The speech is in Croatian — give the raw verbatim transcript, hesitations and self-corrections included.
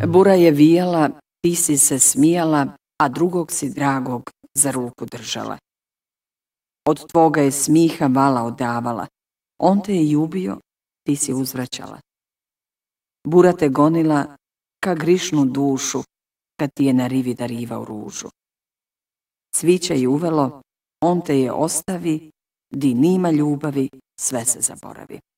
Bura je vijala, ti si se smijala, a drugog si dragog za ruku držala. Od tvoga je smiha vala odavala, on te je ljubio, ti si uzvraćala. Bura te gonila ka grišnu dušu, kad ti je na rivi darivao ružu. Cviće je uvelo, on te je ostavi, di nima ljubavi, sve se zaboravi.